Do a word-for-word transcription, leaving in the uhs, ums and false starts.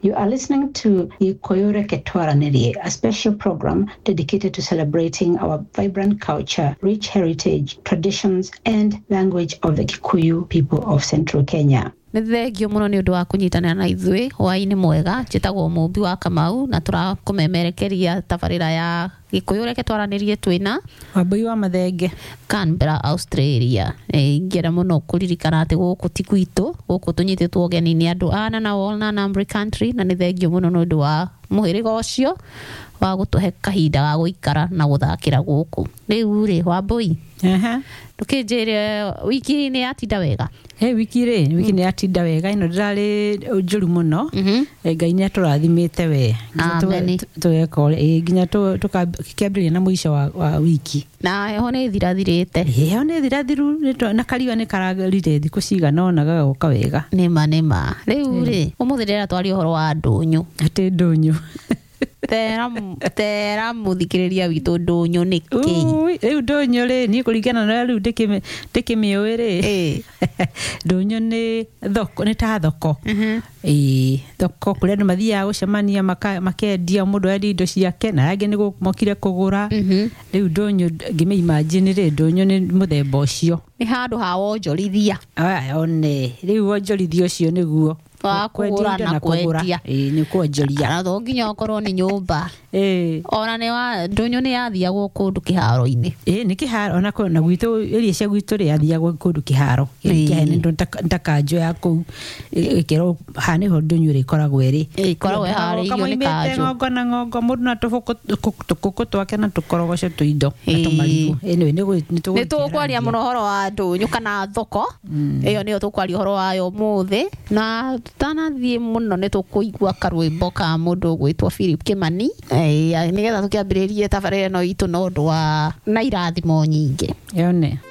You are listening to Gikuyu Reke Twaranĩrie, a special program dedicated to celebrating our vibrant culture, rich heritage, traditions, and language of the Gikuyu people of Central Kenya. Nĩ thengio mũno nĩ ũndũ wa kũnyitanĩra na ithuĩ hwaĩ-inĩ mwega. Njĩtagwo Mũmbi wa Kamau na tũrakũmemerekeria tabarĩra ya Gikuyu Reke Twaranĩrie twĩna Wambui wa Mathenge, Canberra, Australia. Ingĩenda mũno kũririkana atĩ gũkũ ti gwitũ, gũkũ tũnyitĩtwo ũgeni nĩ andũ a Nana Wall na Nambri country, na nĩ thengio mũno nĩ ũndũ wa mũhĩrĩga ũcio wa gũtũhe kahinda ga gũikara na gũthakĩra gũkũ. Rĩu rĩ Wambui, ehe, ndũkĩnjĩre wiki nĩ yatinda wega? Hey, wiki rĩ, wiki nĩ yatinda wega, ino ndĩrarĩ njũru mũno. Ngai nĩ atũrathimĩte we. Amen. Tũgeka nginya tũkĩambĩrĩria na mũico wa, wa wiki. Na heho nĩ thirathirĩte. Heho nĩ thirathiru na kariũa nĩ karagĩrire thikũ cigana ona gagaũka wega. Nĩma nĩma. Rĩu rĩ, ũmũthĩ ndĩrenda twarie ũhoro wa ndũnyũ. Atĩ ndũnyũ. Tera tera muthikĩrĩria witũ ndũnyũ nĩ kĩ? Rĩu ndũnyũ rĩ, niĩ kũringana na rĩu ndĩkĩmĩũĩ rĩ. Ndũnyũ nĩ thoko, nĩ ta thoko. Ĩĩ, thoko kũrĩa andũ mathiaga gũcemania makendia, mũndũ endia indo ciake na angĩ nĩ mokire kũgũra. Rĩu ndũnyũ ngĩmĩ-imagine rĩ, ndũnyũ nĩ mũthemba ũcio. Nĩ handũ ha wonjorithia. Aya one, rĩu wonjorithia ũcio nĩguo wa kũgũra na kwendia. Ĩĩ, nĩ kuonjoria. Na to nginya okorwo nĩ nyũmba. Ĩĩ. Ona nĩ wa ndũnyũ nĩ yathiagwo kũndũ kĩharo-inĩ. Ĩĩ, nĩ kĩharo ona na gwitũ ĩrĩa cia gwitũ rĩ yathiagwo kũndũ kĩharo. Kĩhene ndo ntakanjũ ya kũu ĩkĩrwo hanĩho ndũnyũ rĩ koragwo ĩrĩ. Ĩĩ, koragwo ĩharĩirio nĩ kanjũ. Ng'ongo na ng'ongo mũndũ na tũbũkũ twake na tũkorogoco tũindo na tũmarigũ. Anyway, nĩ tũkwaria mũno ũhoro wa ndũnyũ kana thoko. Ĩyo nĩyo tũkwaria ũhoro wayo ũmũthĩ. Na tanathiĩ mũno nĩ tũkũigua karwĩmbo ka mũndũ gwĩtwo Philip Kimani. Nĩgetha tũkĩambĩrĩrie tabarĩra ĩno itũ na ũndũ wa na irathimo nyingĩ. Yone.